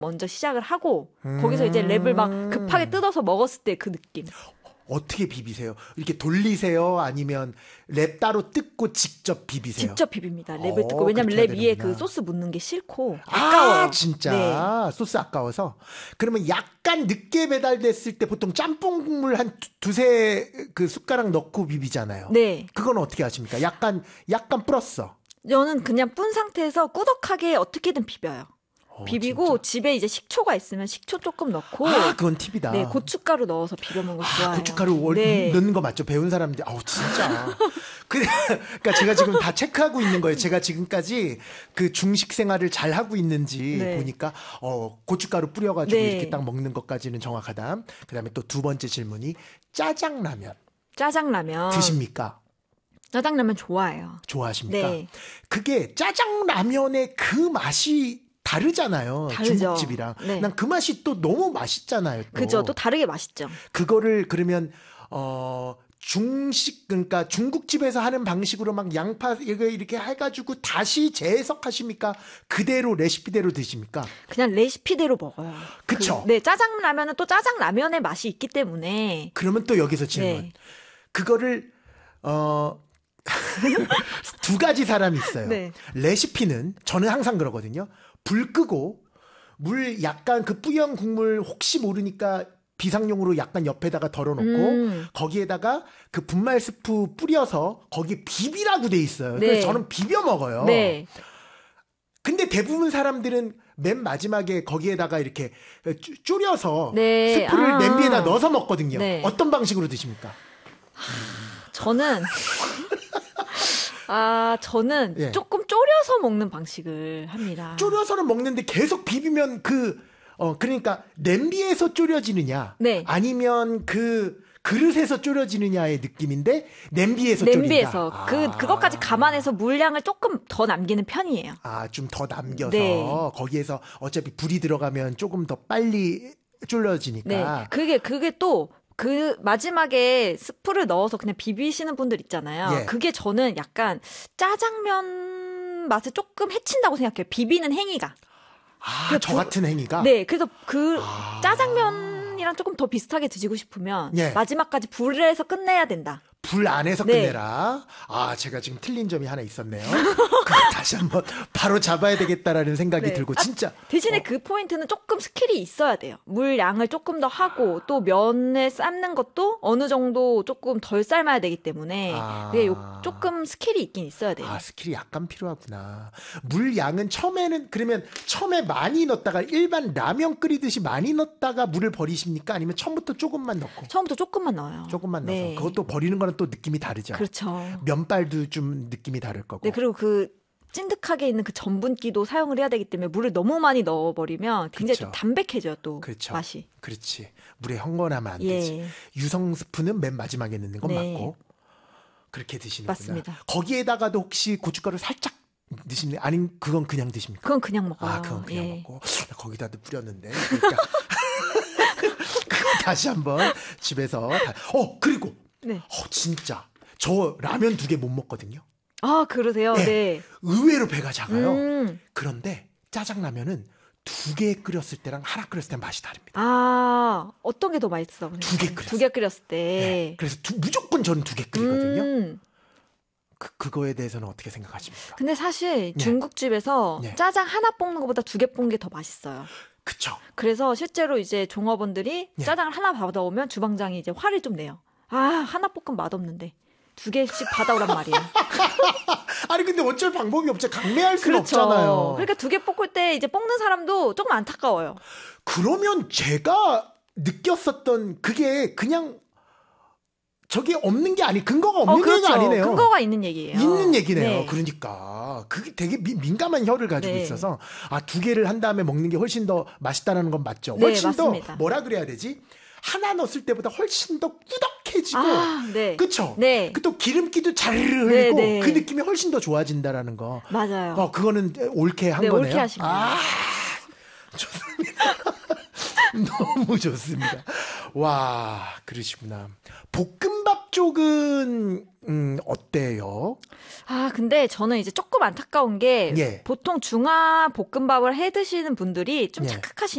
먼저 시작을 하고 거기서 이제 랩을 막 급하게 뜯어서 먹었을 때 그 느낌. 어떻게 비비세요? 이렇게 돌리세요? 아니면 랩 따로 뜯고 직접 비비세요? 직접 비빕니다. 랩을 뜯고. 왜냐면 랩 위에 그 소스 묻는 게 싫고 아까워요. 아, 진짜? 네. 소스 아까워서? 그러면 약간 늦게 배달됐을 때 보통 짬뽕 국물 한 두세 그 숟가락 넣고 비비잖아요. 네. 그건 어떻게 하십니까? 약간 불었어. 저는 그냥 쁜 상태에서 꾸덕하게 어떻게든 비벼요. 비비고 진짜? 집에 이제 식초가 있으면 식초 조금 넣고 아, 그건 팁이다. 네, 고춧가루 넣어서 비벼 먹는 거 좋아해요. 고춧가루 네. 넣는 거 맞죠? 배운 사람들. 아우, 진짜. 그러니까 제가 지금 다 체크하고 있는 거예요. 제가 지금까지 그 중식 생활을 잘 하고 있는지 네. 보니까 고춧가루 뿌려가지고 네. 이렇게 딱 먹는 것까지는 정확하다. 그다음에 또 두 번째 질문이 짜장라면 짜장라면 드십니까? 짜장라면 좋아해요. 좋아하십니까? 네. 그게 짜장라면의 그 맛이 다르잖아요. 다르죠. 중국집이랑. 네. 난 그 맛이 또 너무 맛있잖아요. 또. 그죠. 또 다르게 맛있죠. 그거를 그러면 중식 그러니까 중국집에서 하는 방식으로 막 양파 이렇게 해가지고 다시 재해석하십니까? 그대로 레시피대로 드십니까? 그냥 레시피대로 먹어요. 그쵸? 네, 짜장라면은 또 짜장라면의 맛이 있기 때문에. 그러면 또 여기서 질문. 네. 그거를 두 가지 사람이 있어요. 네. 레시피는 저는 항상 그러거든요. 불 끄고 물 약간 그 뿌연 국물 혹시 모르니까 비상용으로 약간 옆에다가 덜어놓고 거기에다가 그 분말 스프 뿌려서 거기에 비비라고 돼 있어요. 네. 그래서 저는 비벼 먹어요. 네. 근데 대부분 사람들은 맨 마지막에 거기에다가 이렇게 졸여서 네. 스프를 냄비에다 넣어서 먹거든요. 네. 어떤 방식으로 드십니까? 저는 저는 예. 조금 졸여서 먹는 방식을 합니다. 졸여서는 먹는데 계속 비비면 그러니까 냄비에서 졸여지느냐 네. 아니면 그 그릇에서 졸여지느냐의 느낌인데 냄비에서 졸인다. 그것까지 감안해서 물량을 조금 더 남기는 편이에요. 좀 더 남겨서 네. 거기에서 어차피 불이 들어가면 조금 더 빨리 졸여지니까. 네. 그게 또 그 마지막에 스프를 넣어서 그냥 비비시는 분들 있잖아요. 예. 그게 저는 약간 짜장면 맛을 조금 해친다고 생각해요. 비비는 행위가. 저 같은 행위가? 네. 그래서 짜장면이랑 조금 더 비슷하게 드시고 싶으면 예. 마지막까지 불에서 끝내야 된다. 불 안에서 네. 끝내라. 제가 지금 틀린 점이 하나 있었네요. 그거 다시 한번 바로 잡아야 되겠다라는 생각이 네. 들고 진짜. 대신에 그 포인트는 조금 스킬이 있어야 돼요. 물 양을 조금 더 하고 또 면에 삶는 것도 어느 정도 조금 덜 삶아야 되기 때문에 그게 조금 스킬이 있긴 있어야 돼요. 스킬이 약간 필요하구나. 물 양은 그러면 처음에 많이 넣었다가 일반 라면 끓이듯이 많이 넣었다가 물을 버리십니까? 아니면 처음부터 조금만 넣고? 처음부터 조금만 넣어요. 조금만 넣어서. 네. 그것도 버리는 거는 또 느낌이 다르죠. 그렇죠. 면발도 좀 느낌이 다를 거고. 네, 그리고 그 찐득하게 있는 그 전분기도 사용을 해야 되기 때문에 물을 너무 많이 넣어버리면 굉장히 그쵸. 좀 담백해져요, 또 그렇죠. 맛이. 그렇지. 물에 헝건하면 안 예. 되지. 유성 스프는 맨 마지막에 넣는 건 네. 맞고. 그렇게 드시는구나. 맞습니다. 거기에다가도 혹시 고춧가루 살짝 드십니까? 아니면 그건 그냥 드십니까? 그건 그냥 먹어요. 그건 그냥 예. 먹고. 거기다도 뿌렸는데. 그러니까 다시 한번 집에서 그리고 네. 진짜 저 라면 2개 못 먹거든요. 그러세요? 네. 의외로 배가 작아요. 음. 그런데 짜장라면은 2개 끓였을 때랑 하나 끓였을 때 맛이 다릅니다. 어떤 게 더 맛있어? 2개 끓였어요. 2개 끓였을 때. 네. 그래서 무조건 저는 2개 끓이거든요. 그거에 대해서는 어떻게 생각하십니까? 근데 사실 중국집에서 네. 짜장 하나 볶는 것보다 2개 볶는 게 더 맛있어요. 그쵸. 그래서 실제로 이제 종업원들이 네. 짜장을 하나 받아오면 주방장이 이제 화를 좀 내요. 하나 볶으면 맛없는데 2개씩 받아오란 말이에요. 아니 근데 어쩔 방법이 없죠. 강매할 수는 그렇죠. 없잖아요. 그러니까 2개 볶을 때 이제 볶는 사람도 조금 안타까워요. 그러면 제가 느꼈었던 그게 그냥 저게 없는 게 근거가 없는 그렇죠. 얘기가 아니네요. 근거가 있는 얘기예요. 있는 얘기네요. 네. 그러니까 그게 되게 민감한 혀를 가지고 네. 있어서 2개를 한 다음에 먹는 게 훨씬 더 맛있다는 건 맞죠. 네, 훨씬 맞습니다. 더 뭐라 그래야 되지? 하나 넣었을 때보다 훨씬 더 꾸덕해지고 네. 그쵸? 네. 또 기름기도 잘 흘리고 네, 네. 그 느낌이 훨씬 더 좋아진다라는 거. 맞아요. 그거는 옳게 한 네, 거네요. 옳게 하신 거예요. 좋습니다. 너무 좋습니다. 와, 그러시구나. 볶음밥 쪽은 어때요? 아, 근데 저는 이제 조금 안타까운 게 예. 보통 중화 볶음밥을 해 드시는 분들이 좀 예. 착각하시는